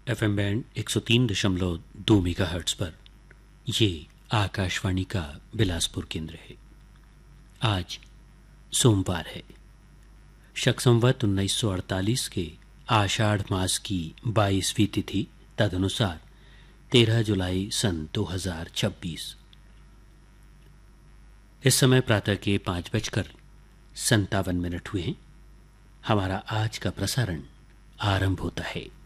FM band 103.2 megahertz पर। ये आकाशवाणी का बिलासपुर केंद्र है। आज सोमवार है। शक संवत 1948 के आषाढ़ मास की 22वीं तिथि तदनुसार 13 जुलाई सन 2026। इस समय प्रातः के 5:57 हुए हैं। हमारा आज का प्रसारण आरंभ होता है।